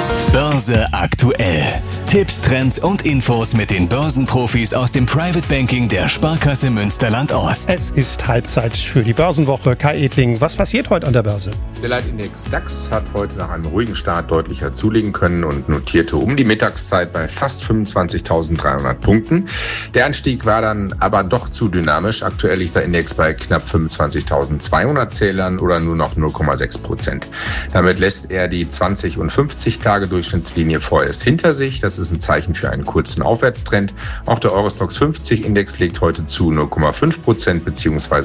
Börse aktuell. Tipps, Trends und Infos mit den Börsenprofis aus dem Private Banking der Sparkasse Münsterland-Ost. Es ist Halbzeit für die Börsenwoche. Kai Edling, was passiert heute an der Börse? Der Leitindex DAX hat heute nach einem ruhigen Start deutlicher zulegen können und notierte um die Mittagszeit bei fast 25.300 Punkten. Der Anstieg war dann aber doch zu dynamisch. Aktuell liegt der Index bei knapp 25.200 Zählern oder nur noch 0,6%. Damit lässt er die 20- und 50-Tage-Durchschnittslinie vorerst hinter sich. Das ist ein Zeichen für einen kurzen Aufwärtstrend. Auch der Eurostoxx 50-Index legt heute zu 0,5% bzw.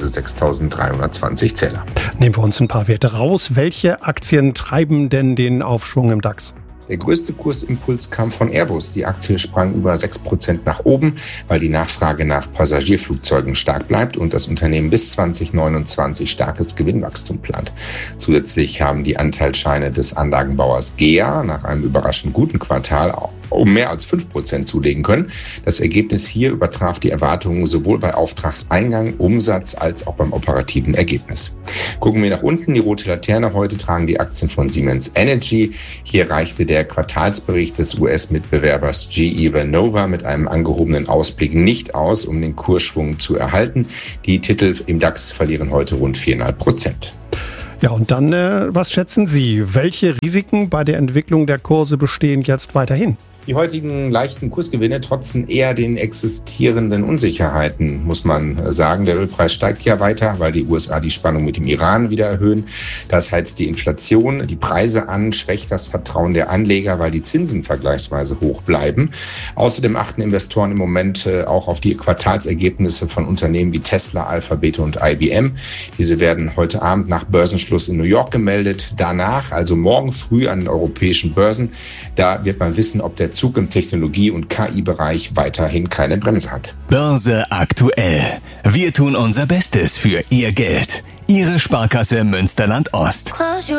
6.320 Zähler. Nehmen wir uns ein paar Werte raus. Welche Aktien treiben denn den Aufschwung im DAX? Der größte Kursimpuls kam von Airbus. Die Aktie sprang über 6% nach oben, weil die Nachfrage nach Passagierflugzeugen stark bleibt und das Unternehmen bis 2029 starkes Gewinnwachstum plant. Zusätzlich haben die Anteilsscheine des Anlagenbauers GEA nach einem überraschend guten Quartal um mehr als 5% zulegen können. Das Ergebnis hier übertraf die Erwartungen sowohl bei Auftragseingang, Umsatz als auch beim operativen Ergebnis. Gucken wir nach unten, die rote Laterne heute tragen die Aktien von Siemens Energy. Hier reichte der Quartalsbericht des US-Mitbewerbers GE Vernova mit einem angehobenen Ausblick nicht aus, um den Kursschwung zu erhalten. Die Titel im DAX verlieren heute rund 4,5%. Ja, und dann, was schätzen Sie? Welche Risiken bei der Entwicklung der Kurse bestehen jetzt weiterhin? Die heutigen leichten Kursgewinne trotzen eher den existierenden Unsicherheiten, muss man sagen. Der Ölpreis steigt ja weiter, weil die USA die Spannung mit dem Iran wieder erhöhen. Das heizt die Inflation, die Preise an, schwächt das Vertrauen der Anleger, weil die Zinsen vergleichsweise hoch bleiben. Außerdem achten Investoren im Moment auch auf die Quartalsergebnisse von Unternehmen wie Tesla, Alphabet und IBM. Diese werden heute Abend nach Börsenschluss in New York gemeldet. Danach, also morgen früh an den europäischen Börsen, da wird man wissen, ob der Zug im Technologie- und KI-Bereich weiterhin keine Bremse hat. Börse aktuell. Wir tun unser Bestes für Ihr Geld. Ihre Sparkasse Münsterland-Ost.